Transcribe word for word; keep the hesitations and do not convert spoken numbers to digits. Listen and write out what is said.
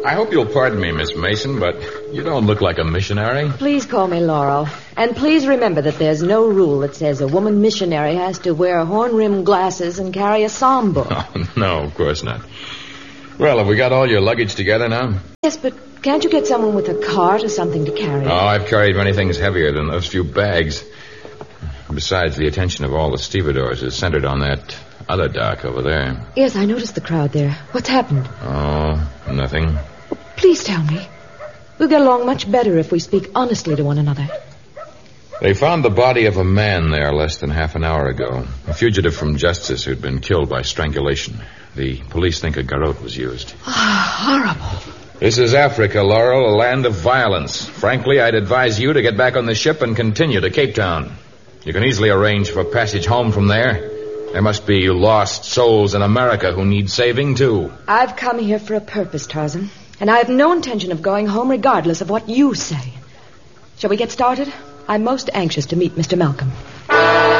I hope you'll pardon me, Miss Mason, but you don't look like a missionary. Please call me Laurel. And please remember that there's no rule that says a woman missionary has to wear horn-rimmed glasses and carry a psalm book. Oh, no, of course not. Well, have we got all your luggage together now? Yes, but can't you get someone with a cart or something to carry? Oh, I've carried many things heavier than those few bags. Besides, the attention of all the stevedores is centered on that other dock over there. Yes, I noticed the crowd there. What's happened? Oh, nothing. Oh, please tell me. We'll get along much better if we speak honestly to one another. They found the body of a man there less than half an hour ago. A fugitive from justice who'd been killed by strangulation. The police think a garrote was used. Ah, horrible. This is Africa, Laurel, a land of violence. Frankly, I'd advise you to get back on the ship and continue to Cape Town. You can easily arrange for passage home from there. There must be lost souls in America who need saving, too. I've come here for a purpose, Tarzan. And I have no intention of going home regardless of what you say. Shall we get started? I'm most anxious to meet Mister Malcolm.